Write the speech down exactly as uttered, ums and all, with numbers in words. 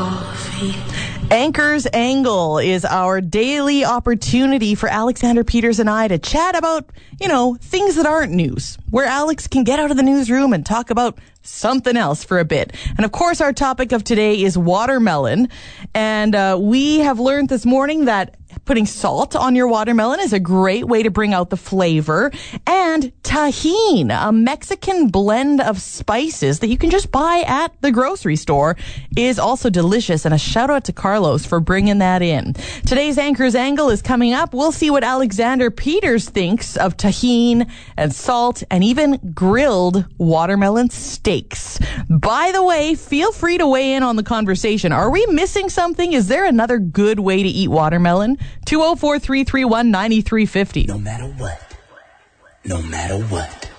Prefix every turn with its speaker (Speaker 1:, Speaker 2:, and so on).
Speaker 1: coffee.
Speaker 2: Anchor's Angle is our daily opportunity for Alexander Peters and I to chat about, you know, things that aren't news, where Alex can get out of the newsroom and talk about something else for a bit. And of course, our topic of today is watermelon. And uh, we have learned this morning that putting salt on your watermelon is a great way to bring out the flavor. And Tajín, a Mexican blend of spices that you can just buy at the grocery store, is also delicious. And a shout out to Carlos for bringing that in. Today's Anchor's Angle is coming up. We'll see what Alexander Peters thinks of Tajín and salt and even grilled watermelon steaks. By the way, feel free to weigh in on the conversation. Are we missing something? Is there another good way to eat watermelon? two oh four, three three one, nine three five oh.
Speaker 1: No matter what. No matter what.